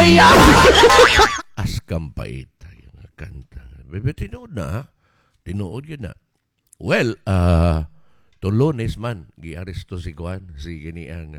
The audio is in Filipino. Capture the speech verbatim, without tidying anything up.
Bisaya! Askam pait. Yung nga kanta. Bebe, tinuod na ha? Tinuod yun na. Well, uh, to Lunes man, gi-aresto si Juan, si gini ang